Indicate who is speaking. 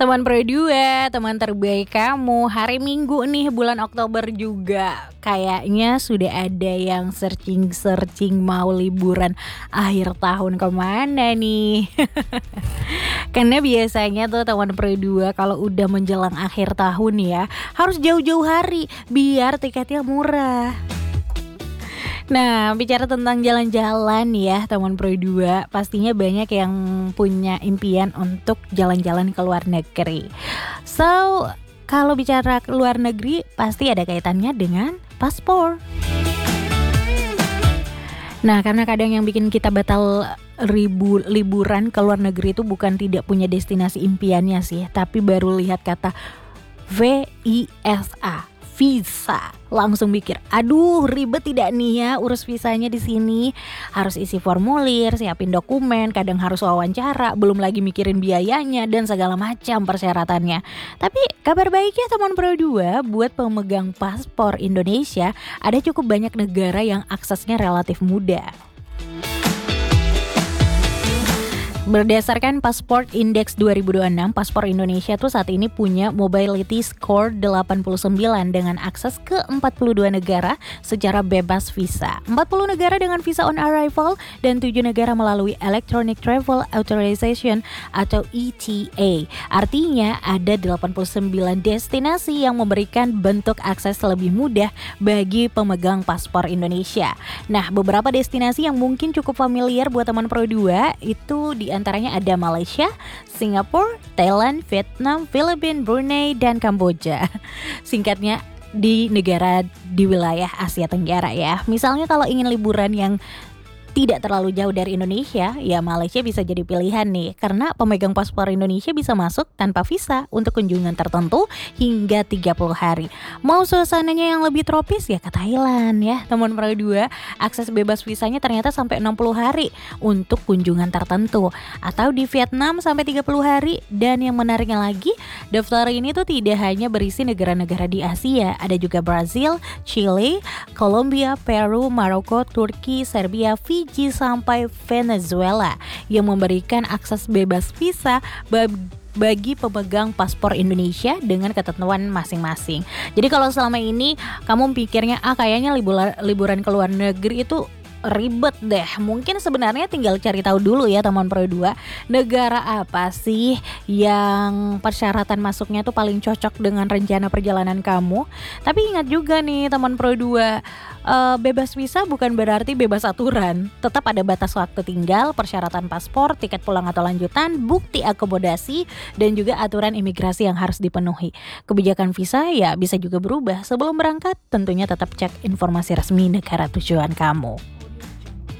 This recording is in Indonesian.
Speaker 1: Teman Pro 2, teman terbaik kamu. Hari Minggu nih, bulan Oktober juga. Kayaknya sudah ada yang searching-searching mau liburan akhir tahun kemana nih. Karena biasanya tuh teman Pro 2 kalau udah menjelang akhir tahun ya, harus jauh-jauh hari biar tiketnya murah. Nah, bicara tentang jalan-jalan ya teman Pro 2, pastinya banyak yang punya impian untuk jalan-jalan ke luar negeri. So, kalau bicara ke luar negeri pasti ada kaitannya dengan paspor. Nah, karena kadang yang bikin kita batal liburan ke luar negeri itu bukan tidak punya destinasi impiannya sih, tapi baru lihat kata VISA, visa, langsung mikir, aduh ribet tidak nih ya urus visanya di sini, harus isi formulir, siapin dokumen, kadang harus wawancara, belum lagi mikirin biayanya dan segala macam persyaratannya. Tapi kabar baiknya teman Pro 2, buat pemegang paspor Indonesia, ada cukup banyak negara yang aksesnya relatif mudah. Berdasarkan Passport Index 2026, paspor Indonesia tuh saat ini punya mobility score 89 dengan akses ke 42 negara secara bebas visa. 40 negara dengan visa on arrival dan 7 negara melalui Electronic Travel Authorization atau ETA. Artinya ada 89 destinasi yang memberikan bentuk akses lebih mudah bagi pemegang paspor Indonesia. Nah, beberapa destinasi yang mungkin cukup familiar buat teman Pro 2 itu antaranya ada Malaysia, Singapura, Thailand, Vietnam, Filipina, Brunei, dan Kamboja. Singkatnya di negara di wilayah Asia Tenggara ya. Misalnya kalau ingin liburan yang tidak terlalu jauh dari Indonesia, ya Malaysia bisa jadi pilihan nih. Karena pemegang paspor Indonesia bisa masuk tanpa visa untuk kunjungan tertentu hingga 30 hari. Mau suasananya yang lebih tropis ya ke Thailand ya. Teman Pro 2, akses bebas visanya ternyata sampai 60 hari untuk kunjungan tertentu. Atau di Vietnam sampai 30 hari. Dan yang menariknya lagi, daftar ini tuh tidak hanya berisi negara-negara di Asia. Ada juga Brazil, Chile, Kolombia, Peru, Maroko, Turki, Serbia, Fiji, sampai Venezuela yang memberikan akses bebas visa bagi pemegang paspor Indonesia dengan ketentuan masing-masing. Jadi kalau selama ini kamu pikirnya kayaknya liburan ke luar negeri itu ribet deh. Mungkin sebenarnya tinggal cari tahu dulu ya teman Pro 2, negara apa sih yang persyaratan masuknya tuh paling cocok dengan rencana perjalanan kamu. Tapi ingat juga nih teman Pro 2, bebas visa bukan berarti bebas aturan. Tetap ada batas waktu tinggal, persyaratan paspor, tiket pulang atau lanjutan, bukti akomodasi, dan juga aturan imigrasi yang harus dipenuhi. Kebijakan visa ya bisa juga berubah. Sebelum berangkat tentunya tetap cek informasi resmi negara tujuan kamu.